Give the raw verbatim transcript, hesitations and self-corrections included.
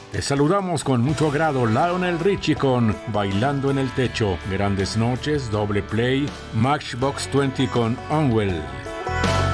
Les saludamos con mucho agrado Lionel Richie con Bailando en el Techo, Grandes Noches, Doble Play, Matchbox veinte con Unwell.